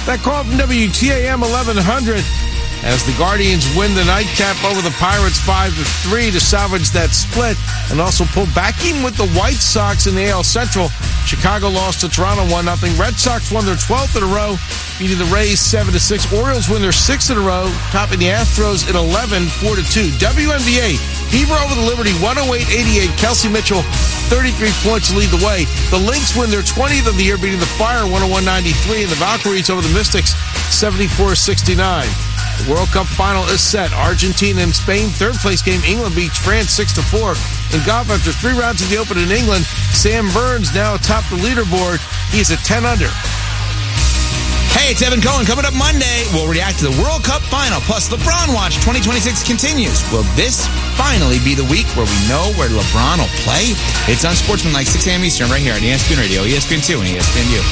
That call from WTAM 1100 as the Guardians win the nightcap over the Pirates 5-3 to salvage that split and also pull back in with the White Sox in the AL Central. Chicago lost to Toronto 1-0. Red Sox won their 12th in a row, beating the Rays 7-6. Orioles win their 6th in a row, topping the Astros at 11, 4-2. WNBA, Beaver over the Liberty 108-88. Kelsey Mitchell 33 points to lead the way. The Lynx win their 20th of the year, beating the Fire 101-93, and the Valkyries over the Mystics 74-69. The World Cup final is set. Argentina and Spain. Third place game, England beats France 6-4. In golf, after 3 rounds of the Open in England, Sam Burns now atop the leaderboard. He is at 10 under. Hey, it's Evan Cohen. Coming up Monday, we'll react to the World Cup final. Plus, LeBron Watch 2026 continues. Will this finally be the week where we know where LeBron will play? It's on Sportsman like 6 a.m. Eastern right here on ESPN Radio, ESPN2, and ESPNU.